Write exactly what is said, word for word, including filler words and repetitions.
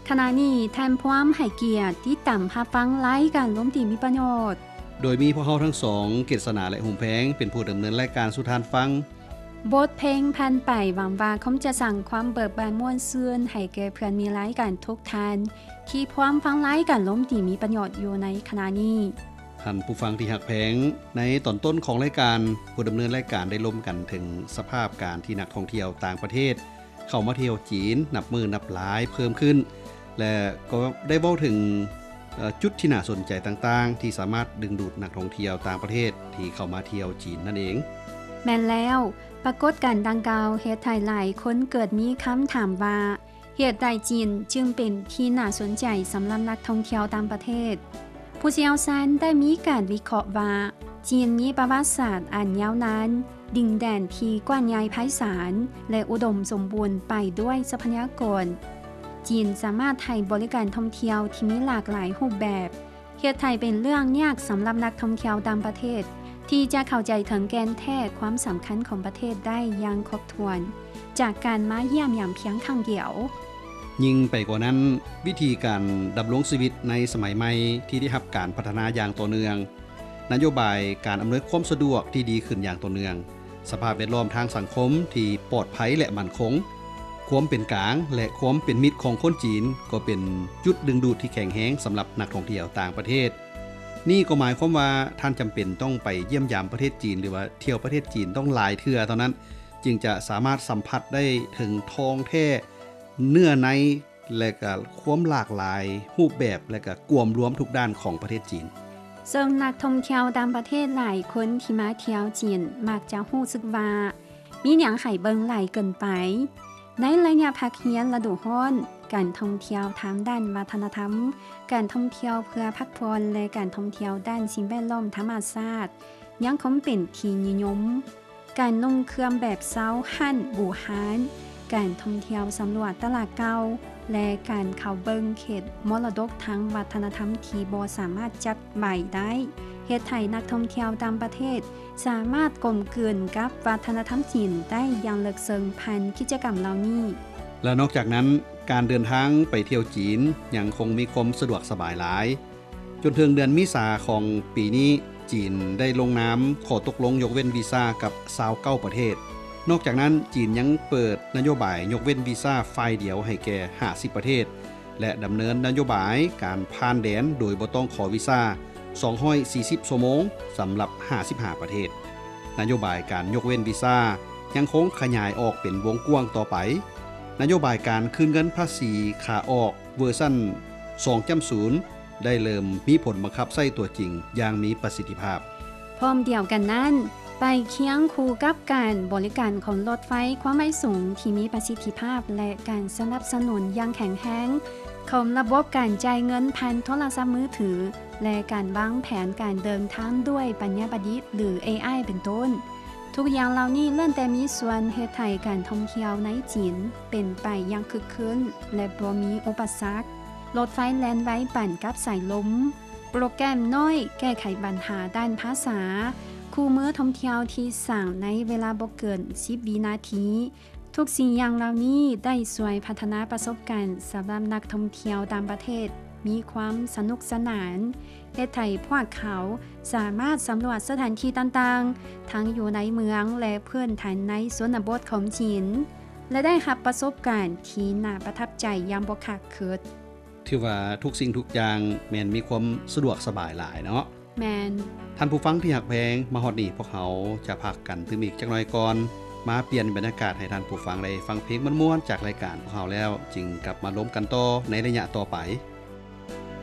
ขณะนี้ท่านพร้อมให้เกียรติที่ต่ำพาฟังรายการล้มที่มีประโยชน์โดยมีพวกเราทั้งสองเกษณาและหุมแพงเป็นผู้ดำเนินรายการสู่ทานฟังบทเพลงพันไปหวังว่าคงจะสั่งความเบิกบานม่วนซื่นให้แก่เพื่อนมีรายการทุกท่านที่พร้อมฟังรายการล้มที่มีประโยชน์อยู่ในขณะนี้ท่านผู้ฟังที่หักแพงในตอนต้นของรายการผู้ดำเนินรายการได้ล้มกันถึงสภาพการที่นักท่องเที่ยวต่างประเทศเข้ามาเที่ยวจีนนับมือนับหลายเพิ่มขึ้นและก็ได้เว้าถึงจุดที่น่าสนใจต่างๆที่สามารถดึงดูดนักท่องเที่ยวต่างประเทศที่เข้ามาเที่ยวจีนนั่นเองแม่นแล้วปรากฏการณ์ดังกล่าวเฮ็ดให้หลายคนเกิดมีคำถามว่าเหตุใดจีนจึงเป็นที่น่าสนใจสำหรับนักท่องเที่ยวต่างประเทศผู้เชี่ยวชาญได้มีการวิเคราะห์ว่าจีนมีประวัติศาสตร์อันยาวนานดินแดนที่กว้างใหญ่ไพศาลและอุดมสมบูรณ์ไปด้วยทรัพยากรจีนสามารถให้บริการท่องเที่ยวที่มีหลากหลายรูปแบบเฮ็ดให้เป็นเรื่องยากสำหรับนักท่องเที่ยวต่างประเทศที่จะเข้าใจถึงแกนแท้ความสำคัญของประเทศได้อย่างครบถ้วนจากการมาเยี่ยมยามเพียงครั้งเดียวยิ่งไปกว่านั้นวิธีการดำรงชีวิตในสมัยใหม่ที่ได้รับการพัฒนาอย่างต่อเนื่องนโยบายการอำนวยความสะดวกที่ดีขึ้นอย่างต่อเนื่องสภาพแวดล้อมทางสังคมที่ปลอดภัยและมั่นคงความเป็นกลางและความเป็นมิตรของคนจีนก็เป็นจุดดึงดูดที่แข็งแรงสำหรับนักท่องเที่ยวต่างประเทศนี่ก็หมายความว่าท่านจำเป็นต้องไปเยี่ยมยามประเทศจีนหรือว่าเที่ยวประเทศจีนต้องหลายเทื่อเท่านั้นจึงจะสามารถสัมผัสได้ถึงทองแท้เนื้อในและก็ความหลากหลายรูปแบบและก็กวมรวมทุกด้านของประเทศจีนซึ่งนักท่องเที่ยวต่างประเทศหลายคนที่มาเที่ยวจีนมักจะรู้สึกว่ามีหยังให้เบิ่งหลายเกินไปในระยะพักเรียนฤดูร้อนการท่องเที่ยวทางด้านวัฒนธรรมการท่องเที่ยวเพื่อพักผ่อนและการท่องเที่ยวด้านสิ่งแวดล้อมธรรมชาติยังคงเป็นที่นิยมการนุ่งเครื่องแบบเช้าฮั่นบูฮานการท่องเที่ยวสำรวจตลาดเก่าและการเข้าเบิ่งเขตมรดกทางวัฒนธรรมที่บ่สามารถจัดใบได้เฮ็ดให้นักท่องเที่ยวต่างประเทศสามารถกลมกลืนกับวัฒนธรรมจีนได้อย่างลึกซึ้งผ่านกิจกรรมเหล่านี้และนอกจากนั้นการเดินทางไปเที่ยวจีนยังคงมีความสะดวกสบายหลายจนถึงเดือนเมษาของปีนี้จีนได้ลงนามขอตกลงยกเว้นวีซ่ากับยี่สิบเก้าประเทศนอกจากนั้นจีนยังเปิดนโยบายยกเว้นวีซ่าฝ่ายเดียวให้แก่ห้าสิบประเทศและดำเนินนโยบายการผ่านแดนโดยบ่ต้องขอวีซ่าสองร้อยสี่สิบชั่วโมงสำหรับห้าสิบห้าประเทศนโยบายการยกเว้นวีซ่ายังคงขยายออกเป็นวงกว้างต่อไปนโยบายการคืนเงินภาษีขาออกเวอร์ชั่น สองจุดศูนย์ ได้เริ่มมีผลบังคับใช้ตัวจริงอย่างมีประสิทธิภาพพร้อมเดียวกันนั้นไปเคียงคู่กับการบริการของรถไฟความเร็วสูงที่มีประสิทธิภาพและการสนับสนุนอย่างแข็งแรงของระบบการจ่ายเงินผ่านโทรศัพท์มือถือและการวางแผนการเดินทางด้วยปัญญาประดิษฐ์หรือ เอ ไอ เป็นต้นทุกอย่างเหล่านี้เริ่มแต่มีส่วนเฮ็ดให้การท่องเที่ยวในจีนเป็นไปอย่างคึกคืนและบ่มีอุปสรรครถไฟแล่นไว้ปั่นกับสายลมโปรแกรมน้อยแก้ไขปัญหาด้านภาษาคู่มือท่องเที่ยวที่สั่งในเวลาบ่เกินสิบวินาทีทุกสิ่งอย่างเหล่านี้ได้ช่วยพัฒนาประสบการณ์สำหรับนักท่องเที่ยวต่างประเทศมีความสนุกสนานเฮ็ดให้พวกเขาสามารถสำรวจสถานที่ต่างๆทั้งอยู่ในเมืองและพื้นฐานในชนบทของจีนและได้รับประสบการณ์ที่น่าประทับใจอย่างบ่คาดคิดถือว่าทุกสิ่งทุกอย่างแม่นมีความสะดวกสบายหลายเนาะแม่นท่านผู้ฟังที่หักแพงมาฮอดนี่พวกเขาจะพักกันถึงอีกจักหน่อยก่อนมาเปลี่ยนบรรยากาศให้ท่านผู้ฟังได้ฟังเพลงม่วนๆจากรายการของเราแล้วจึงกลับมาล้มกันต่อในระยะต่อไป